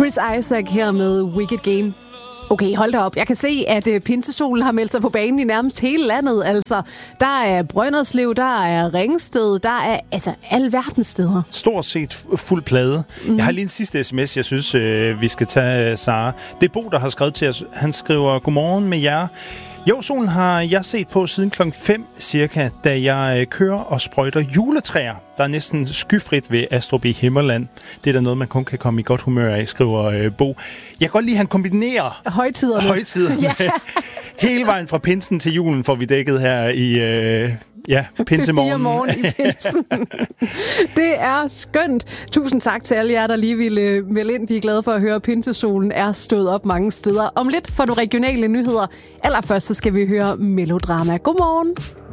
Chris Isaak her med Wicked Game. Okay, hold da op. Jeg kan se, at pinsesolen har meldt sig på banen i nærmest hele landet. Altså, der er Brønderslev, der er Ringsted, der er alverdens steder. Stort set fuld plade. Jeg har lige en sidste sms, jeg synes, vi skal tage, Sara. Det er Bo, der har skrevet til os. Han skriver, godmorgen med jer. Jo, solen har jeg set på siden klokken 5 cirka, da jeg kører og sprøjter juletræer. Der er næsten skyfrit ved Astrup i Himmerland. Det er da noget, man kun kan komme i godt humør af, skriver Bo. Jeg kan godt lide, at han kombinerer højtiderne med hele vejen fra pinsen til julen, får vi dækket her i pinsemorgen. Morgen i pinsen. Det er skønt. Tusind tak til alle jer, der lige ville melde ind. Vi er glade for at høre, at pinsesolen er stået op mange steder. Om lidt får du regionale nyheder. Allerførst så skal vi høre melodrama. Godmorgen.